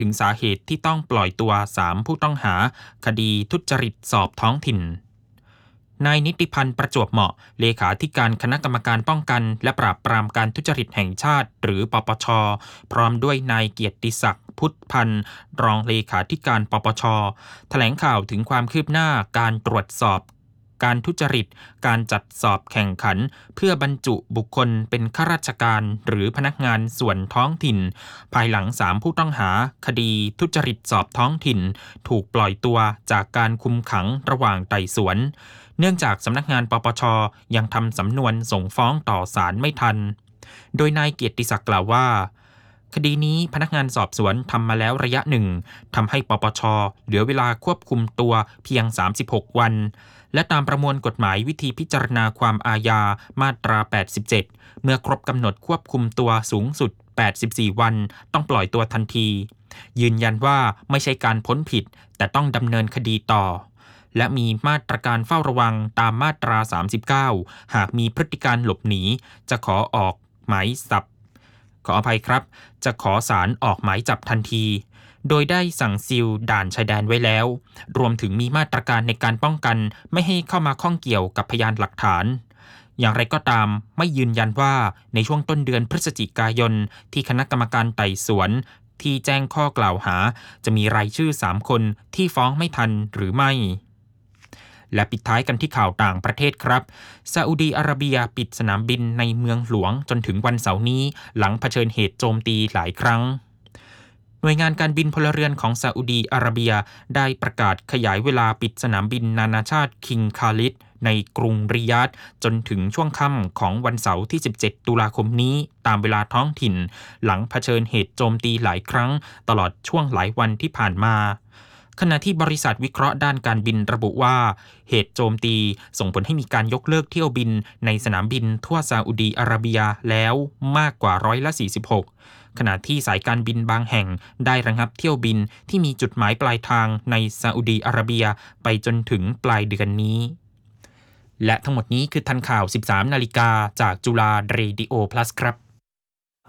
ถึงสาเหตุที่ต้องปล่อยตัว3ผู้ต้องหาคดีทุจริตสอบท้องถิ่นนายนิติพันธ์ประจวบเหมาะเลขาธิการคณะกรรมการป้องกันและปราบปรามการทุจริตแห่งชาติหรือปปชพร้อมด้วยนายเกียรติศักดิ์พุทธพันธ์รองเลขาธิการปปชแถลงข่าวถึงความคืบหน้าการตรวจสอบการทุจริตการจัดสอบแข่งขันเพื่อบรรจุบุคคลเป็นข้าราชการหรือพนักงานส่วนท้องถิ่นภายหลัง3ผู้ต้องหาคดีทุจริตสอบท้องถิ่นถูกปล่อยตัวจากการคุมขังระหว่างไต่สวนเนื่องจากสำนักงานปปชยังทำสำนวนส่งฟ้องต่อศาลไม่ทันโดยนายเกียรติศักดิ์กล่าวว่าคดีนี้พนักงานสอบสวนทำมาแล้วระยะหนึ่งทำให้ปปชเหลือเวลาควบคุมตัวเพียง36วันและตามประมวลกฎหมายวิธีพิจารณาความอาญามาตรา87เมื่อครบกำหนดควบคุมตัวสูงสุด84วันต้องปล่อยตัวทันทียืนยันว่าไม่ใช่การพ้นผิดแต่ต้องดำเนินคดีต่อและมีมาตรการเฝ้าระวังตามมาตรา39หากมีพฤติการหลบหนีจะขอออกหมายจับจะขอศาลออกหมายจับทันทีโดยได้สั่งซีลด่านชายแดนไว้แล้วรวมถึงมีมาตรการในการป้องกันไม่ให้เข้ามาข้องเกี่ยวกับพยานหลักฐานอย่างไรก็ตามไม่ยืนยันว่าในช่วงต้นเดือนพฤศจิกายนที่คณะกรรมการไต่สวนที่แจ้งข้อกล่าวหาจะมีรายชื่อ3คนที่ฟ้องไม่ทันหรือไม่และปิดท้ายกันที่ข่าวต่างประเทศครับซาอุดีอาระเบียปิดสนามบินในเมืองหลวงจนถึงวันเสาร์นี้หลังเผชิญเหตุโจมตีหลายครั้งหน่วยงานการบินพลเรือนของซาอุดีอาระเบียได้ประกาศขยายเวลาปิดสนามบินนานาชาติคิงคาลิดในกรุงริยาดจนถึงช่วงค่ำของวันเสาร์ที่17ตุลาคมนี้ตามเวลาท้องถิ่นหลังเผชิญเหตุโจมตีหลายครั้งตลอดช่วงหลายวันที่ผ่านมาขณะที่บริษัทวิเคราะห์ด้านการบินระบุว่าเหตุโจมตีส่งผลให้มีการยกเลิกเที่ยวบินในสนามบินทั่วซาอุดีอาระเบียแล้วมากกว่า46%ขณะที่สายการบินบางแห่งได้ระงับเที่ยวบินที่มีจุดหมายปลายทางในซาอุดีอาระเบียไปจนถึงปลายเดือนนี้และทั้งหมดนี้คือทันข่าว 13 นาฬิกาจากจุฬาเรดิโอพลัสครับ